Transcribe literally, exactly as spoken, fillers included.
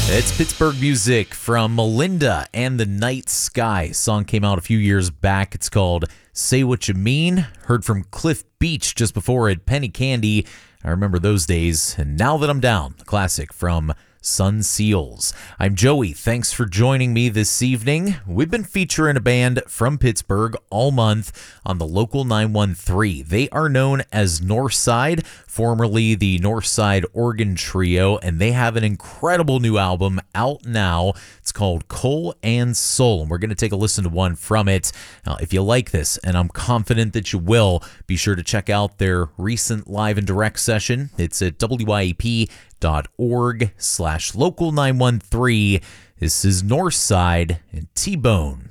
It's Pittsburgh music from Melinda and the Night Sky. Song came out a few years back. It's called Say What You Mean. Heard from Cliff Beach just before it, Penny Candy. I remember those days. And Now That I'm Down, the classic from Sun Seals. I'm Joey. Thanks for joining me this evening. We've been featuring a band from Pittsburgh all month on the Local nine one three. They are known as Northside, formerly the Northside Organ Trio, and they have an incredible new album out now. It's called Coal and Soul, and we're going to take a listen to one from it. Now, if you like this, and I'm confident that you will, be sure to check out their recent live and direct session. It's at W I A P dot org slash local nine one three. This is Northside and T-Bone.